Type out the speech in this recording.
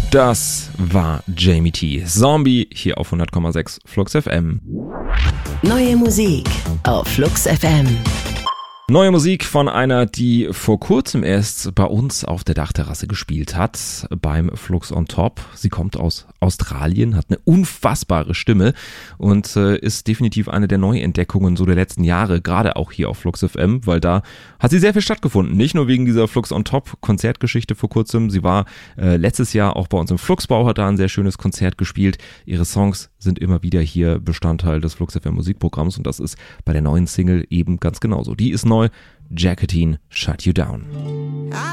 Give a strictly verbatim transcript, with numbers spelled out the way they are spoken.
Das war Jamie T. Zombie hier auf hundert Komma sechs Flux F M. Neue Musik auf Flux F M. Neue Musik von einer, die vor kurzem erst bei uns auf der Dachterrasse gespielt hat, beim Flux on Top. Sie kommt aus Australien, hat eine unfassbare Stimme und äh, ist definitiv eine der Neuentdeckungen so der letzten Jahre, gerade auch hier auf Flux F M, weil da hat sie sehr viel stattgefunden. Nicht nur wegen dieser Flux on Top Konzertgeschichte vor kurzem, sie war äh, letztes Jahr auch bei uns im Fluxbau, hat da ein sehr schönes Konzert gespielt. Ihre Songs sind immer wieder hier Bestandteil des Flux F M Musikprogramms und das ist bei der neuen Single eben ganz genauso. Die ist neu, Jacqueline Shut You Down.